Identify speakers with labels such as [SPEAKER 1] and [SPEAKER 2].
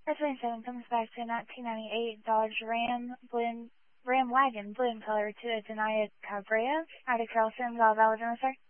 [SPEAKER 1] 27 comes back to a 1998 Dodge Ram wagon, blue in color, to a Denaya Cabrera. Out of Carlson, valid, sir.